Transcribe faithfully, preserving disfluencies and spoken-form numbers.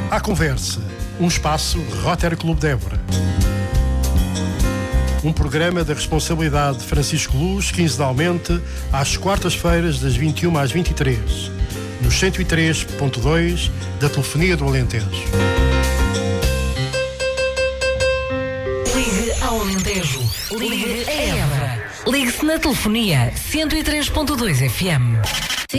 À Conversa, um espaço Rotary Clube de Évora. Um programa da responsabilidade de Francisco Luz, quinzenalmente, às quartas-feiras, das vinte e uma às vinte e três, no cento e três ponto dois da Telefonia do Alentejo. Ligue ao Alentejo. Ligue a Évora. Ligue-se na Telefonia cento e três ponto dois F M.